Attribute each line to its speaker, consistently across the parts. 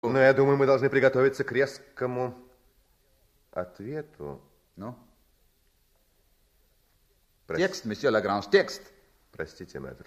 Speaker 1: Но я думаю, мы должны приготовиться к резкому ответу.
Speaker 2: Ну? Текст, месье Лагранж, текст.
Speaker 1: Простите, мэтр.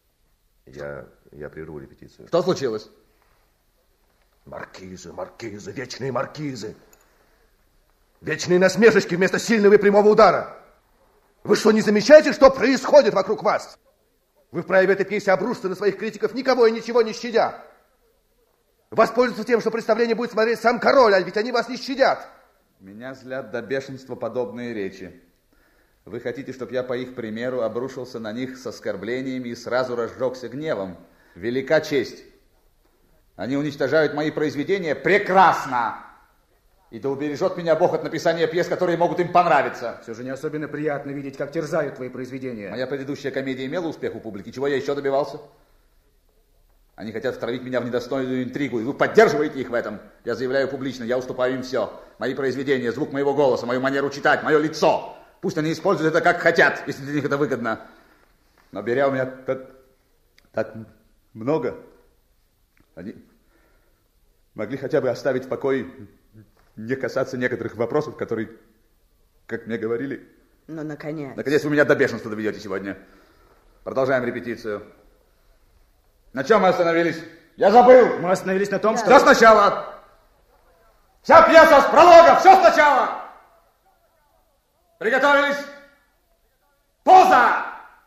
Speaker 1: Я прерву репетицию.
Speaker 2: Что случилось?
Speaker 1: Маркизы, маркизы, вечные маркизы. Вечные насмешечки вместо сильного и прямого удара. Вы что, не замечаете, что происходит вокруг вас? Вы вправе в этой пьесе обрушиться на своих критиков, никого и ничего не щадя. Воспользоваться тем, что представление будет смотреть сам король, а ведь они вас не щадят.
Speaker 2: Меня злят до бешенства подобные речи. Вы хотите, чтобы я по их примеру обрушился на них с оскорблениями и сразу разжегся гневом? Велика честь. Они уничтожают мои произведения прекрасно. И да убережет меня Бог от написания пьес, которые могут им понравиться.
Speaker 3: Все же не особенно приятно видеть, как терзают твои произведения.
Speaker 2: Моя предыдущая комедия имела успех у публики. Чего я еще добивался? Они хотят втравить меня в недостойную интригу, и вы поддерживаете их в этом. Я заявляю публично, я уступаю им все. Мои произведения, звук моего голоса, мою манеру читать, мое лицо. Пусть они используют это как хотят, если для них это выгодно. Но беря у меня так много, они могли хотя бы оставить в покое, не касаться некоторых вопросов, которые, как мне говорили...
Speaker 4: Ну, наконец.
Speaker 2: Наконец, вы меня до бешенства доведете сегодня. Продолжаем репетицию. На чем мы остановились? Я забыл.
Speaker 3: Мы остановились на том, что...
Speaker 2: Все сначала. Вся пьеса с пролога. Все сначала. Приготовились. Поза.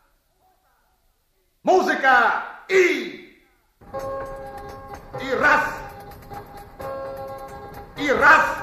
Speaker 2: Музыка. И раз. И раз.